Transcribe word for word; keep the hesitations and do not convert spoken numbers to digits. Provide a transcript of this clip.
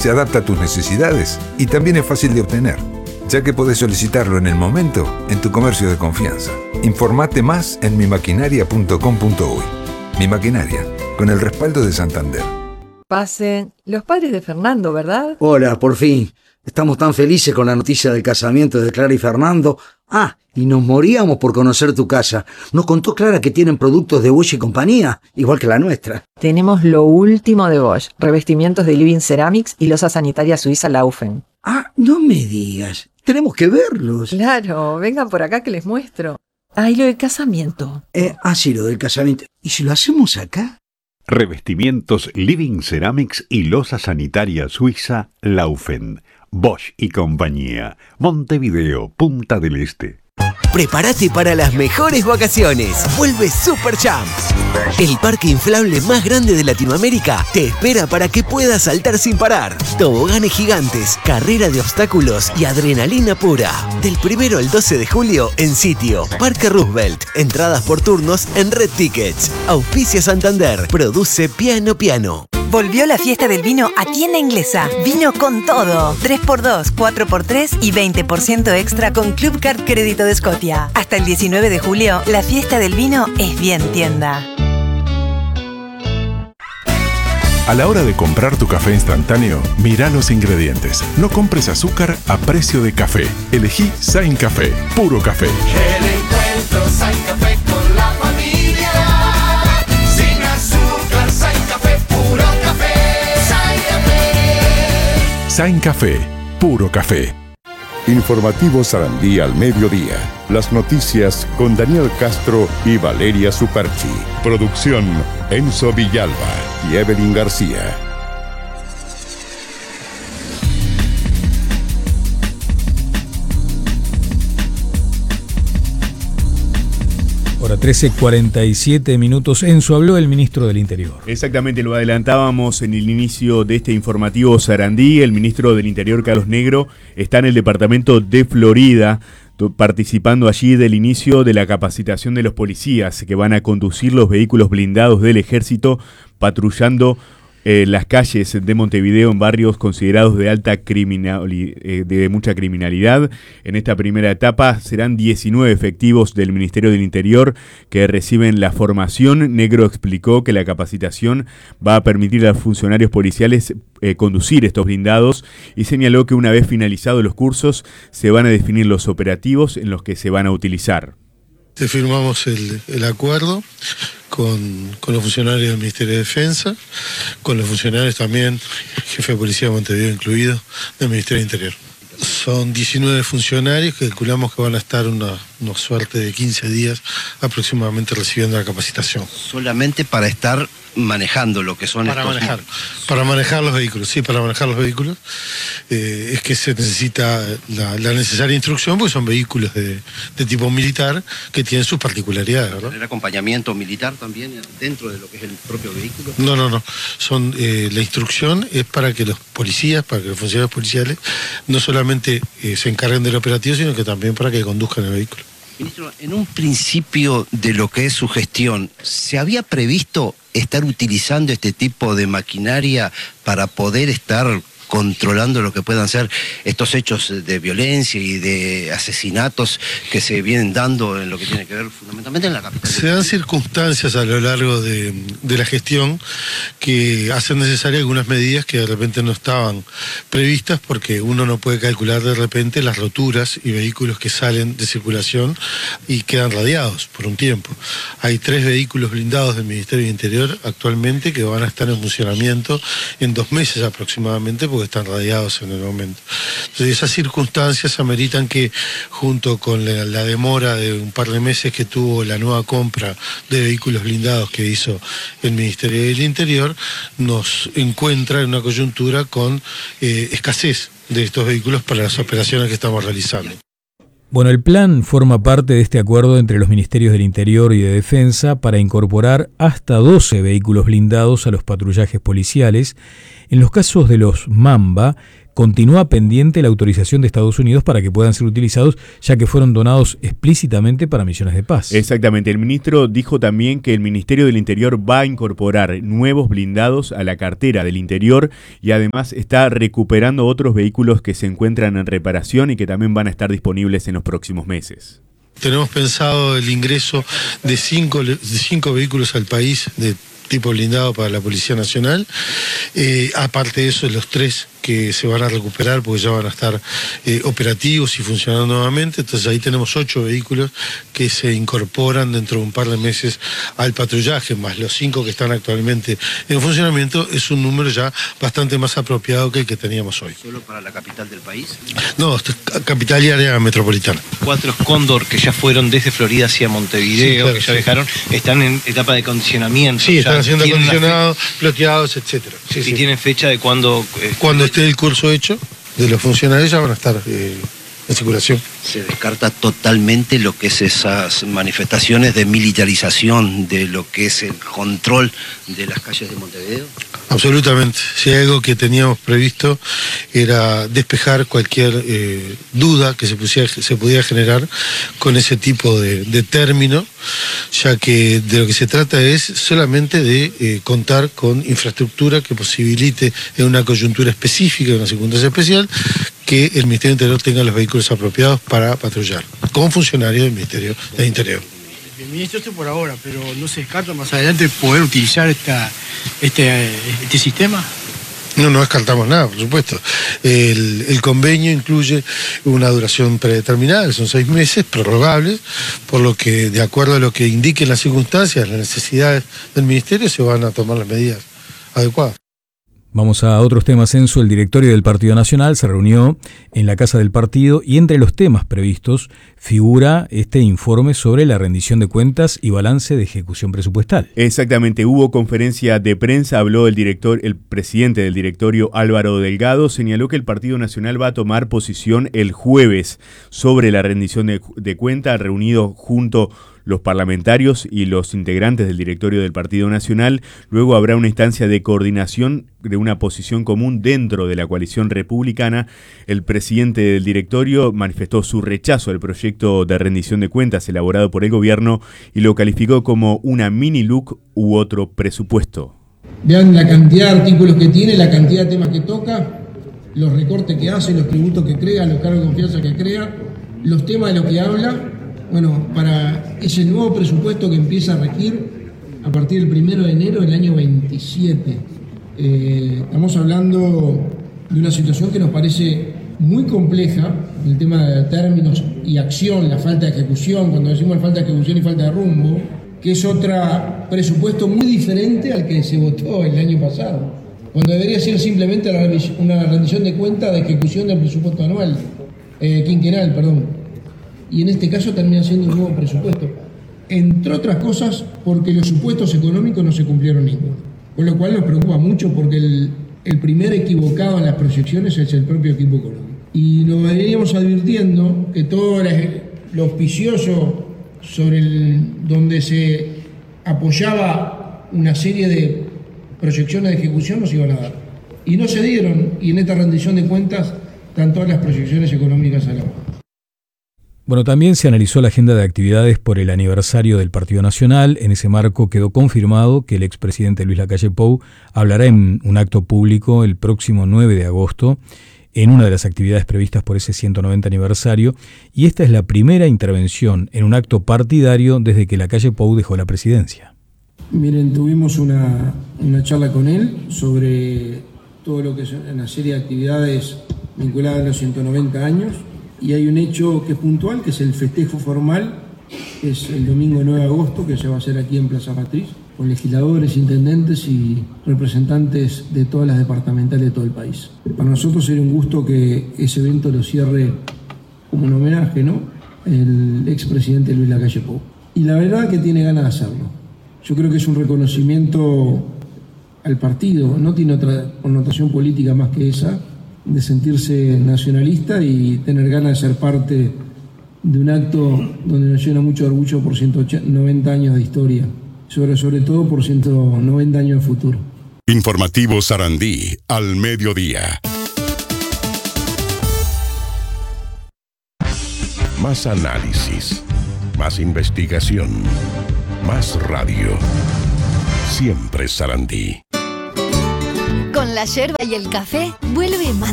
se adapta a tus necesidades y también es fácil de obtener, ya que podés solicitarlo en el momento en tu comercio de confianza. Informate más en mi maquinaria punto com punto uy. Mi Maquinaria, con el respaldo de Santander. Pasen. Los padres de Fernando, ¿verdad? Hola, por fin. Estamos tan felices con la noticia del casamiento de Clara y Fernando. Ah, y nos moríamos por conocer tu casa. Nos contó Clara que tienen productos de Bosch y compañía, igual que la nuestra. Tenemos lo último de Bosch, revestimientos de Living Ceramics y losa sanitaria suiza Laufen. Ah, no me digas. Tenemos que verlos. Claro, vengan por acá que les muestro. Ah, y lo del casamiento. Eh, ah, sí, lo del casamiento. ¿Y si lo hacemos acá? Revestimientos Living Ceramics y losa sanitaria suiza Laufen. Bosch y compañía. Montevideo, Punta del Este. Prepárate para las mejores vacaciones. Vuelve Super Champs. El parque inflable más grande de Latinoamérica te espera para que puedas saltar sin parar. Toboganes gigantes, carrera de obstáculos y adrenalina pura. Del primero al doce de julio en sitio. Parque Roosevelt. Entradas por turnos en Red Tickets. Auspicia Santander. Produce Piano Piano. Volvió la fiesta del vino a Tienda Inglesa. Vino con todo. tres por dos, cuatro por tres y veinte por ciento extra con Club Card Crédito de Scotia. Hasta el diecinueve de julio, la fiesta del vino es bien tienda. A la hora de comprar tu café instantáneo, mira los ingredientes. No compres azúcar a precio de café. Elegí Sain Café, puro café. El encuentro Sain Café con la familia. Sin azúcar, Sain Café, puro café. Sain Café. Sain Café, puro café. Informativo Sarandí al mediodía. Las noticias con Daniel Castro y Valeria Superchi. Producción Enzo Villalba y Evelyn García. Hora trece cuarenta y siete minutos. Enzo, habló el ministro del Interior. Exactamente, lo adelantábamos en el inicio de este informativo Sarandí. El ministro del Interior, Carlos Negro, está en el departamento de Florida, participando allí del inicio de la capacitación de los policías que van a conducir los vehículos blindados del ejército, patrullando eh, las calles de Montevideo en barrios considerados de alta criminalidad, eh, de mucha criminalidad. En esta primera etapa serán diecinueve efectivos del Ministerio del Interior que reciben la formación. Negro explicó que la capacitación va a permitir a los funcionarios policiales eh, conducir estos blindados y señaló que una vez finalizados los cursos se van a definir los operativos en los que se van a utilizar. Firmamos el, el acuerdo con, con los funcionarios del Ministerio de Defensa, con los funcionarios también, jefe de policía de Montevideo incluido, del Ministerio del Interior. Son diecinueve funcionarios que calculamos que van a estar una, una suerte de quince días aproximadamente recibiendo la capacitación. Solamente para estar manejando lo que son para estos... manejar para manejar los vehículos, sí, para manejar los vehículos eh, es que se necesita la, la necesaria instrucción porque son vehículos de, de tipo militar que tienen sus particularidades, ¿verdad? ¿Tener acompañamiento militar también dentro de lo que es el propio vehículo? No, no, no. Son, eh, la instrucción es para que los policías, para que los funcionarios policiales no solamente eh, se encarguen del operativo, sino que también para que conduzcan el vehículo. Ministro, en un principio de lo que es su gestión, ¿se había previsto estar utilizando este tipo de maquinaria para poder estar controlando lo que puedan ser estos hechos de violencia y de asesinatos que se vienen dando en lo que tiene que ver fundamentalmente en la capital? Se dan circunstancias a lo largo de, de la gestión que hacen necesarias algunas medidas que de repente no estaban previstas porque uno no puede calcular de repente las roturas y vehículos que salen de circulación y quedan radiados por un tiempo. Hay tres vehículos blindados del Ministerio del Interior actualmente que van a estar en funcionamiento en dos meses aproximadamente porque están radiados en el momento. Entonces esas circunstancias ameritan que junto con la, la demora de un par de meses que tuvo la nueva compra de vehículos blindados que hizo el Ministerio del Interior, nos encuentra en una coyuntura con eh, escasez de estos vehículos para las operaciones que estamos realizando. Bueno, el plan forma parte de este acuerdo entre los Ministerios del Interior y de Defensa para incorporar hasta doce vehículos blindados a los patrullajes policiales en los casos de los Mamba, continúa pendiente la autorización de Estados Unidos para que puedan ser utilizados, ya que fueron donados explícitamente para misiones de paz. Exactamente. El ministro dijo también que el Ministerio del Interior va a incorporar nuevos blindados a la cartera del Interior y además está recuperando otros vehículos que se encuentran en reparación y que también van a estar disponibles en los próximos meses. Tenemos pensado el ingreso de cinco, de cinco vehículos al país de tipo blindado para la Policía Nacional. Eh, aparte de eso, los tres que se van a recuperar porque ya van a estar eh, operativos y funcionando nuevamente. Entonces ahí tenemos ocho vehículos que se incorporan dentro de un par de meses al patrullaje, más los cinco que están actualmente en funcionamiento. Es un número ya bastante más apropiado que el que teníamos hoy. ¿Solo para la capital del país? No, capital y área metropolitana. Cuatro Cóndor que ya fueron desde Florida hacia Montevideo, sí, claro, que ya sí. viajaron, están en etapa de condicionamiento. Sí, están haciendo acondicionados, floteados, etcétera. Sí, ¿Y sí. tienen fecha de cuándo? Eh, Cuando esté el curso hecho, de los funcionarios ya van a estar eh, en circulación. ¿Se descarta totalmente lo que es esas manifestaciones de militarización de lo que es el control de las calles de Montevideo? Absolutamente. Si hay algo que teníamos previsto era despejar cualquier eh, duda que se, pusiera, se pudiera generar con ese tipo de, de término, ya que de lo que se trata es solamente de eh, contar con infraestructura que posibilite en una coyuntura específica, en una circunstancia especial, que el Ministerio del Interior tenga los vehículos apropiados para patrullar, como funcionario del Ministerio del Interior. El ministro esto por ahora, pero no se descarta más adelante poder utilizar esta, este, este sistema. No, no descartamos nada, por supuesto. El, el convenio incluye una duración predeterminada, que son seis meses, prorrogables, por lo que, de acuerdo a lo que indiquen las circunstancias, las necesidades del Ministerio, se van a tomar las medidas adecuadas. Vamos a otros temas, Enzo. El directorio del Partido Nacional se reunió en la Casa del Partido y entre los temas previstos figura este informe sobre la rendición de cuentas y balance de ejecución presupuestal. Exactamente, hubo conferencia de prensa, habló el director, el presidente del directorio, Álvaro Delgado, señaló que el Partido Nacional va a tomar posición el jueves sobre la rendición de, de cuentas, reunido junto los parlamentarios y los integrantes del directorio del Partido Nacional. Luego habrá una instancia de coordinación de una posición común dentro de la coalición republicana. El presidente del directorio manifestó su rechazo al proyecto de rendición de cuentas elaborado por el gobierno y lo calificó como una mini L U C u otro presupuesto. Vean la cantidad de artículos que tiene, la cantidad de temas que toca, los recortes que hace, los tributos que crea, los cargos de confianza que crea, los temas de los que habla. Bueno, para ese nuevo presupuesto que empieza a regir a partir del primero de enero del año veintisiete. Eh, estamos hablando de una situación que nos parece muy compleja, el tema de términos y acción, la falta de ejecución, cuando decimos falta de ejecución y falta de rumbo, que es otro presupuesto muy diferente al que se votó el año pasado, cuando debería ser simplemente una rendición de cuentas de ejecución del presupuesto anual, eh, quinquenal, perdón. Y en este caso termina siendo un nuevo presupuesto, entre otras cosas porque los supuestos económicos no se cumplieron ninguno, con lo cual nos preocupa mucho porque el, el primer equivocado en las proyecciones es el propio equipo económico. Y nos veníamos advirtiendo que todo lo auspicioso sobre el, donde se apoyaba una serie de proyecciones de ejecución nos iban a dar. Y no se dieron, y en esta rendición de cuentas están todas las proyecciones económicas a la baja. Bueno, también se analizó la agenda de actividades por el aniversario del Partido Nacional. En ese marco quedó confirmado que el expresidente Luis Lacalle Pou hablará en un acto público el próximo nueve de agosto en una de las actividades previstas por ese ciento noventa aniversario, y esta es la primera intervención en un acto partidario desde que Lacalle Pou dejó la presidencia. Miren, tuvimos una, una charla con él sobre todo lo que es una serie de actividades vinculadas a los ciento noventa años. Y hay un hecho que es puntual, que es el festejo formal, que es el domingo nueve de agosto, que se va a hacer aquí en Plaza Matriz, con legisladores, intendentes y representantes de todas las departamentales de todo el país. Para nosotros sería un gusto que ese evento lo cierre como un homenaje, ¿no?, el expresidente Luis Lacalle Pou. Y la verdad que tiene ganas de hacerlo. Yo creo que es un reconocimiento al partido, no tiene otra connotación política más que esa, de sentirse nacionalista y tener ganas de ser parte de un acto donde nos llena mucho orgullo por ciento noventa años de historia, sobre, sobre todo por ciento noventa años de futuro. Informativo Sarandí, al mediodía. Más análisis, más investigación, más radio. Siempre Sarandí. Con la yerba y el café, vuelve más